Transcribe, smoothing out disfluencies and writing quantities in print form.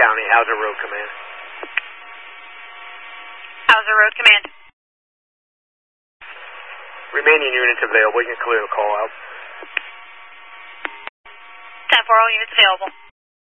County, Hauser Road Command. Hauser Road Command. Remaining units available. You can clear the call out. 10-4, all units available.